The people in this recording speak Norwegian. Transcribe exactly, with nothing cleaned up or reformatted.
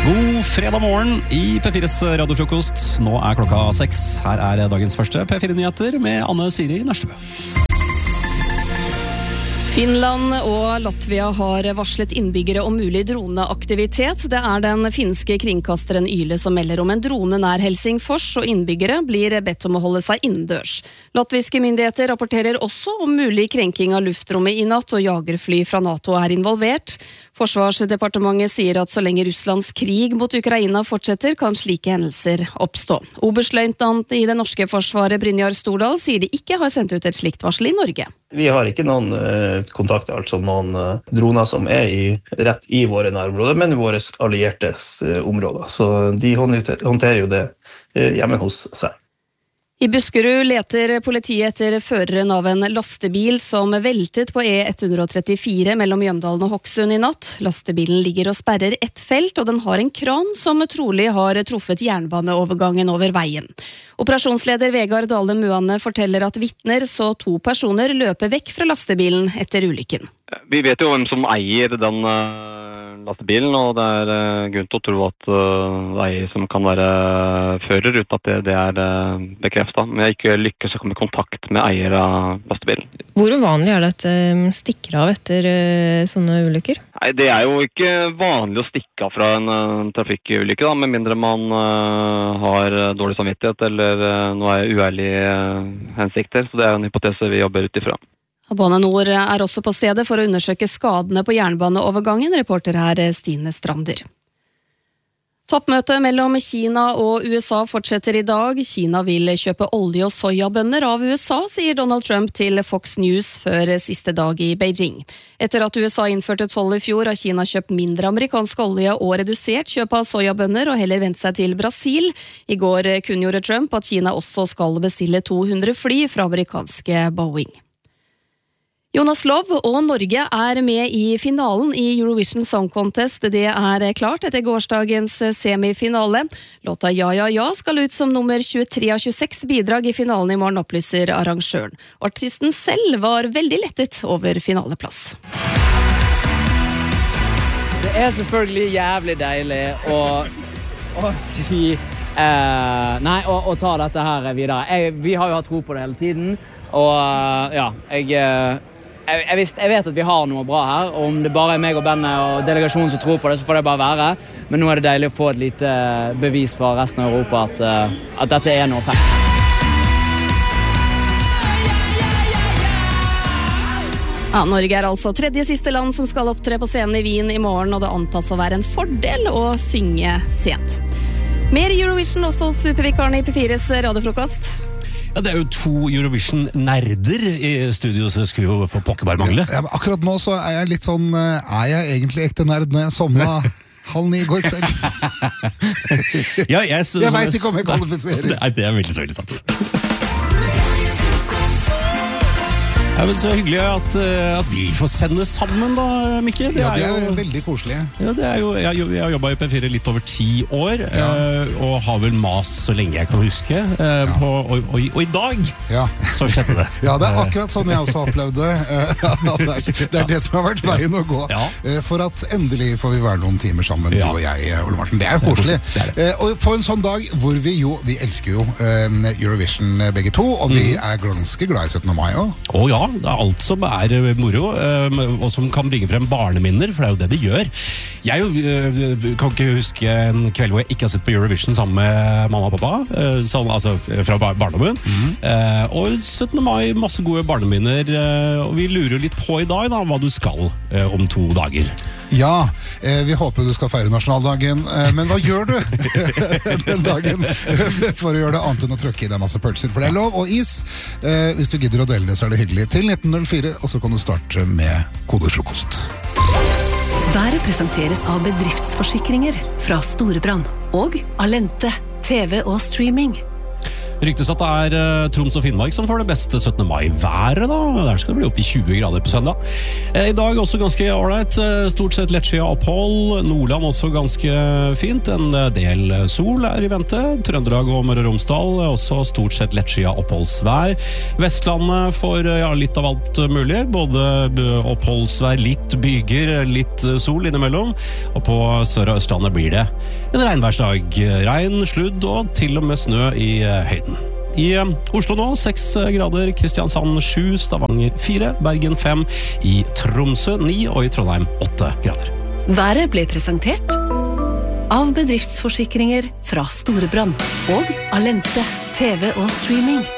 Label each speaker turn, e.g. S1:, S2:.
S1: God fredag morgen i P fires radiofrokost. Nå er klokka seks. Her er dagens første P fire-nyheter med Anne Siri Nørstebø.
S2: Finland og Latvia har varslet innbyggere om mulig droneaktivitet. Det er den finske kringkasteren Yle som melder om en drone nær Helsingfors, og innbyggere blir bedt om å holde seg innendørs. Latviske myndigheter rapporterer også om mulig krenking av luftrommet i natt, og jagerfly fra NATO er involvert. Forsvarsdepartementet sier at så lenge Russlands krig mot Ukraina fortsetter, kan slike hendelser oppstå. Oberstløytnant i det norske forsvaret Brynjar Stordal sier de ikke har sendt ut et slikt varsel i Norge.
S3: Vi har ikke noen uh, kontakt, altså noen uh, droner som er i, rett i våre nærområder, men i våre alliertes uh, områder. Så de håndterer jo det uh, hjemme hos seg.
S2: I Buskerud leter politiet etter føreren av en lastebil som veltet på E ett trettifire mellom Jøndalen og Hokksund i natt. Lastebilen ligger og sperrer ett felt, og den har en kran som trolig har truffet jernbaneovergangen over veien. Operasjonsleder Vegard Dale Muane forteller at vitner så to personer løpe vekk fra lastebilen etter ulykken.
S4: Vi vet jo hvem som eier den uh, lastebilen, og det er uh, grunn til å tro at uh, det er eier som kan være fører, uten at det, det er uh, bekreftet. Men jeg har ikke lykkes å komme i kontakt med eier av lastebilen.
S5: Hvor uvanlig er det at det stikker av etter uh, sånne ulykker?
S4: Nei, det er jo ikke vanlig å stikke av fra en uh, trafikkulykke, da, med mindre man uh, har dårlig samvittighet eller uh, noe uærlige uh, hensikter. Så det er en hypotese vi jobber ut ifra.
S2: Bane Nor er også på stedet for å undersøke skadene på jernbaneovergangen, reporter her Stine Strander. Toppmøtet mellom Kina og U S A fortsetter i dag. Kina vil kjøpe olje- og sojabønner av U S A, sier Donald Trump til Fox News før siste dag i Beijing. Etter at U S A innførte toll i fjor, har Kina kjøpt mindre amerikansk olje og redusert kjøp av sojabønner, og heller vendt seg til Brasil. I går kunngjorde Trump at Kina også skal bestille to hundre fly fra amerikanske Boeing. Jonas Love og Norge er med i finalen i Eurovision Song Contest. Det er klart etter gårsdagens semifinale. Låta Ja Ja Ja skal ut som nummer tjuetre av tjueseks bidrag i finalen i morgen, opplyser arrangøren. Artisten selv var veldig lettet over finaleplass.
S6: Det er selvfølgelig jævlig deilig å, å si eh, Nei, å, å ta dette her videre. Jeg, vi har jo hatt tro på det hele tiden, og ja, jeg Jeg, jeg, visst, jeg vet at vi har noe bra her, og om det bare er meg og bandet og delegasjonen som tror på det, så får det bare være. Men nå er det deilig å få et lite bevis fra resten av Europa at, at dette er noe fett.
S2: Ja, Norge er altså tredje siste land som skal opptre på scenen i Wien i morgen, og det antas å være en fordel å synge sent. Mer Eurovision også hos supervikaren i P fires radiofrokost.
S1: Ja, det er jo to Eurovision-nerder i studio, så det skulle jo få pokker bare mangle.
S7: Ja, akkurat nå så er jeg litt sånn, er jeg egentlig ekte nerd når jeg somna halv ni i går kveld?
S1: ja, jeg, så,
S7: jeg vet ikke om jeg kvalifiserer.
S1: Nei, det er veldig så veldig sant. Ja, men så hyggelig at, at vi får sende sammen da, Mikke. Det
S7: ja, det er
S1: jo,
S7: jo veldig koselig.
S1: Ja, det er jo, jeg, jeg har jobbet i P fire litt over ti år, ja. uh, og har vel mas så lenge jeg kan huske. Uh, ja. på, og, og, og i dag ja. så skjedde det.
S7: Ja, det er akkurat sånn jeg også opplevde. Uh, det, er, det er det som har vært veien å gå. Ja. Uh, for at endelig får vi være noen timer sammen, ja. du og jeg, Ole Martin. Det er jo koselig. Det er det. Uh, og på en sånn dag hvor vi jo, vi elsker jo uh, Eurovision begge to, og vi mm. er ganske glad i syttende mai også.
S1: Å ja, det er alt som er moro, og som kan bringe frem barneminner, for det er jo det det gjør. Jeg kan ikke huske en kveld hvor jeg ikke har sett på Eurovision sammen med mamma og pappa, sånn, altså fra barndommen. Mm. Og syttende mai, masse gode barneminner, og vi lurer litt på i dag da, hva du skal om to dager.
S7: Ja, eh, vi håper du skal feire nasjonaldagen, eh, men hva gjør du den dagen for å gjøre det annet enn å trykke i deg masse pølser? For det er lov, og is. Eh, hvis du gidder å dele det, så er det hyggelig. Til nitten null fire, og så kan du starte med kodefrokost.
S8: Været presenteres av bedriftsforsikringer fra Storebrand og Alente, T V og streaming.
S1: Ryktes at det er uh, Troms og Finnmark som får det beste syttende mai-været da. Der skal det bli opp i tjue grader på søndag. Eh, I dag også ganske alright. Eh, stort sett lettskyet opphold. Nordland også ganske fint. En del sol er i vente. Trøndelag og Møre og Romsdal også stort sett lettskyet oppholdsvær. Vestlandet får ja, litt av alt mulig. Både oppholdsvær, litt byger, litt sol innimellom. Og på Sør- og Østlandet blir det en regnværsdag. Regn, sludd og til og med snø i høyden. I Oslo nå seks grader, Kristiansand sju, Stavanger fire, Bergen fem, i Tromsø ni og i Trondheim åtte grader.
S8: Været ble presentert av bedriftsforsikringer fra Storebrand og Alente, T V og streaming.